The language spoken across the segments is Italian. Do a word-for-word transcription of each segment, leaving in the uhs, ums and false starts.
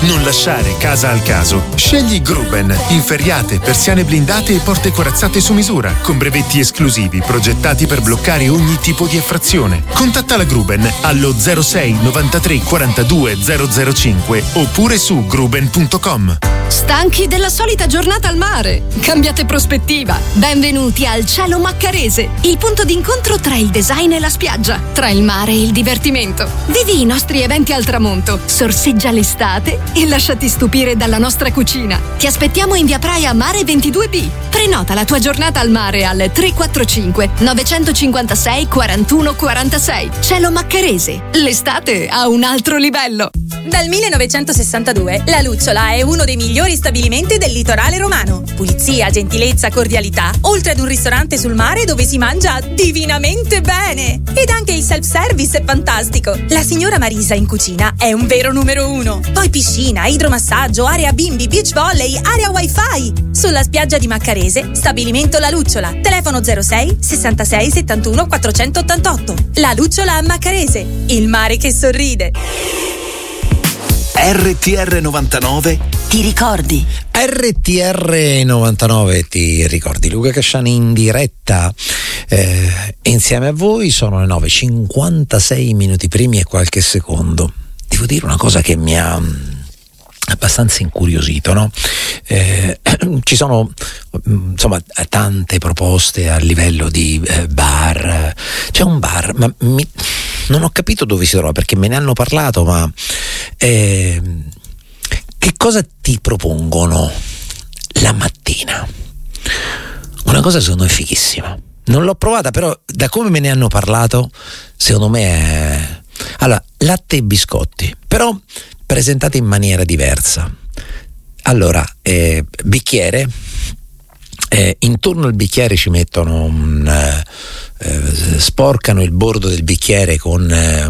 Non lasciare casa al caso. Scegli Gruben. Inferriate, persiane blindate e porte corazzate su misura, con brevetti esclusivi progettati per bloccare ogni tipo di effrazione. Contatta la Gruben allo zero sei novantatré quarantadue zero zero cinque oppure su gruben punto com. Stanchi della solita giornata al mare? Cambiate prospettiva. Benvenuti al Cielo Maccarese, il punto d'incontro tra il design e la spiaggia, tra il mare e il divertimento. Vivi i nostri eventi al tramonto, sorseggia l'estate e lasciati stupire dalla nostra cucina. Ti aspettiamo in via Praia Mare ventidue B. Prenota la tua giornata al mare al tre quattro cinque nove cinque sei quarantuno quarantasei. Cielo Maccarese, l'estate a un altro livello. Dal millenovecentosessantadue la Lucciola è uno dei migliori stabilimenti del litorale romano. Pulizia, gentilezza, cordialità, oltre ad un ristorante sul mare dove si mangia divinamente bene. Ed anche il self-service è fantastico. La signora Marisa in cucina è un vero numero uno. Poi piscina, idromassaggio, area bimbi, beach volley, area wifi. Sulla spiaggia di Maccarese, stabilimento La Lucciola. Telefono zero sei sessantasei settantuno quattrocentottantotto. La Lucciola a Maccarese, il mare che sorride. R T R novantanove Ti ricordi? R T R novantanove ti ricordi. Luca Casciani in diretta eh, insieme a voi. Sono le nove e cinquantasei minuti primi e qualche secondo. Devo dire una cosa che mi ha abbastanza incuriosito, no? Eh, ci sono insomma tante proposte a livello di eh, bar. C'è un bar, ma mi, non ho capito dove si trova perché me ne hanno parlato, ma eh, che cosa ti propongono la mattina? Una cosa secondo me fighissima. Non l'ho provata, però da come me ne hanno parlato, secondo me è... Allora, latte e biscotti, però presentati in maniera diversa. Allora, eh, bicchiere, eh, intorno al bicchiere ci mettono un, eh, sporcano il bordo del bicchiere con eh,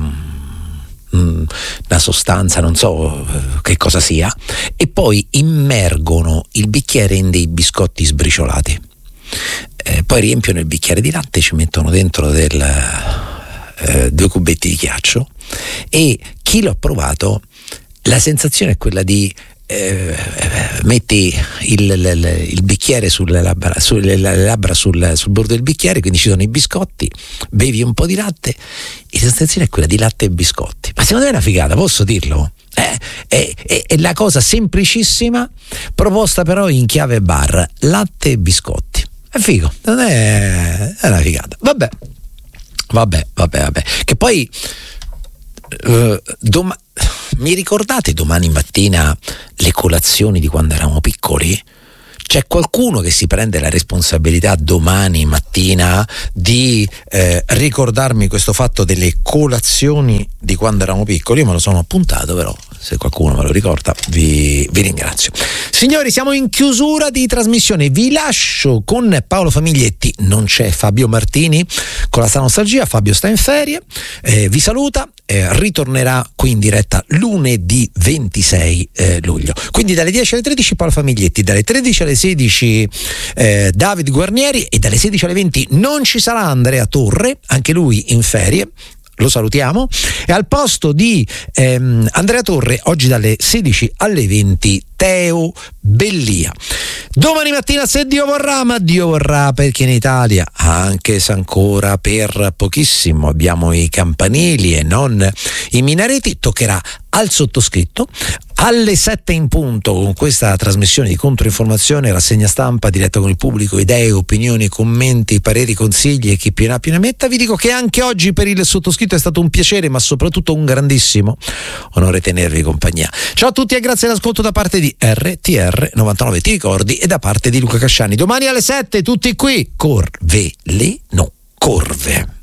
una sostanza, non so che cosa sia, e poi immergono il bicchiere in dei biscotti sbriciolati. Eh, poi riempiono il bicchiere di latte, ci mettono dentro del, eh, due cubetti di ghiaccio, e chi l'ha provato, la sensazione è quella di eh, metti il, il, il bicchiere sulle labbra, sulle labbra sul, sul bordo del bicchiere, quindi ci sono i biscotti, bevi un po' di latte e la sensazione è quella di latte e biscotti. Ma secondo me è una figata, posso dirlo? Eh, è, è, è la cosa semplicissima proposta però in chiave bar, latte e biscotti. È figo, non è, è una figata. Vabbè, vabbè, vabbè, vabbè. Che poi uh, dom- mi ricordate domani mattina le colazioni di quando eravamo piccoli? C'è qualcuno che si prende la responsabilità domani mattina di eh, ricordarmi questo fatto delle colazioni di quando eravamo piccoli? Io me lo sono appuntato, però se qualcuno me lo ricorda vi, vi ringrazio. Signori, siamo in chiusura di trasmissione, vi lascio con Paolo Famiglietti. Non c'è Fabio Martini con la Sta Nostalgia, Fabio sta in ferie, eh, vi saluta, eh, ritornerà qui in diretta lunedì ventisei eh, luglio, quindi dalle dieci alle tredici Paolo Famiglietti, dalle tredici alle sedici eh, David Guarnieri, e dalle sedici alle venti non ci sarà Andrea Torre, anche lui in ferie, lo salutiamo, e al posto di ehm, Andrea Torre oggi dalle sedici alle venti Teo Bellia. Domani mattina, se Dio vorrà, ma Dio vorrà, perché in Italia, anche se ancora per pochissimo abbiamo i campanili e non i minareti, toccherà al sottoscritto alle sette in punto con questa trasmissione di controinformazione, rassegna stampa diretta con il pubblico, idee, opinioni, commenti, pareri, consigli e chi più ne ha più ne metta. Vi dico che anche oggi per il sottoscritto è stato un piacere, ma soprattutto un grandissimo onore tenervi compagnia. Ciao a tutti e grazie all'ascolto da parte di R T R novantanove, ti ricordi, e da parte di Luca Casciani. Domani alle sette tutti qui, Corveleno Corve.